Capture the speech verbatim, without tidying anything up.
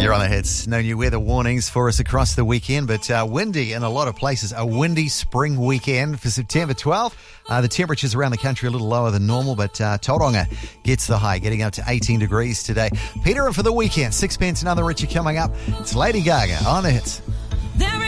You're on the hits. No new weather warnings for us across the weekend, but uh, windy in a lot of places. A windy spring weekend for September twelfth. Uh, the temperatures around the country a little lower than normal, but uh, Tauranga gets the high, getting up to eighteen degrees today. Peter, and for the weekend, Sixpence Another Richer coming up. It's Lady Gaga on the hits.